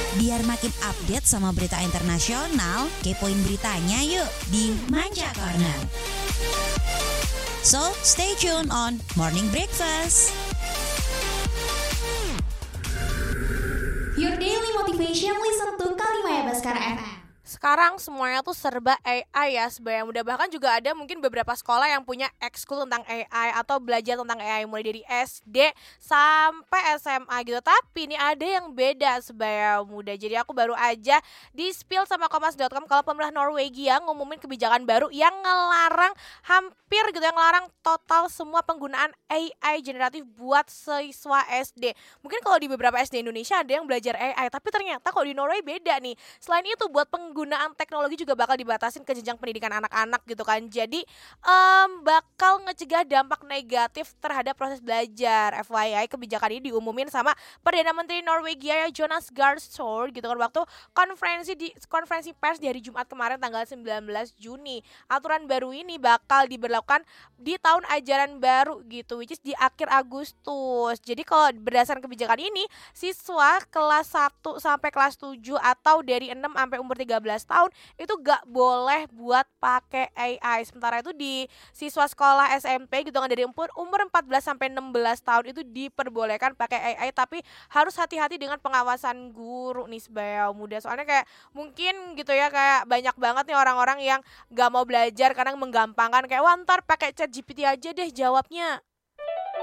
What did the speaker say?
Biar makin update sama berita internasional, kepoin beritanya yuk di Manja Corner. So, stay tuned on Morning Breakfast. Your daily motivation, listen to Kalimaya Baskara FM. Sekarang semuanya tuh serba AI ya sebenarnya mudah. Bahkan juga ada mungkin beberapa sekolah yang punya ekskul tentang AI atau belajar tentang AI mulai dari SD sampai SMA gitu. Tapi ini ada yang beda sebenarnya muda. Jadi aku baru aja di-spill sama Kompas.com kalau pemerintah Norwegia ngumumin kebijakan baru yang ngelarang hampir gitu, yang ngelarang total semua penggunaan AI generatif buat siswa SD. Mungkin kalau di beberapa SD Indonesia ada yang belajar AI, tapi ternyata kalau di Norway beda nih. Selain itu buat penggunaan teknologi juga bakal dibatasin ke jenjang pendidikan anak-anak gitu kan. Jadi bakal ngecegah dampak negatif terhadap proses belajar. FYI, kebijakan ini diumumin sama Perdana Menteri Norwegia ya Jonas Gahr Store gitu kan waktu konferensi pers di hari Jumat kemarin tanggal 19 Juni. Aturan baru ini bakal diberlakukan di tahun ajaran baru gitu, which is di akhir Agustus. Jadi kalau berdasarkan kebijakan ini, siswa kelas 1 sampai kelas 7 atau dari 6 sampai umur 13 tahun itu gak boleh buat pakai AI. Sementara itu di siswa sekolah SMP gitu kan dari umur 14 sampai 16 tahun itu diperbolehkan pakai AI, tapi harus hati-hati dengan pengawasan guru nih sebayau muda. Soalnya kayak mungkin gitu ya, kayak banyak banget nih orang-orang yang gak mau belajar karena menggampangkan kayak wah ntar pakai ChatGPT aja deh jawabnya.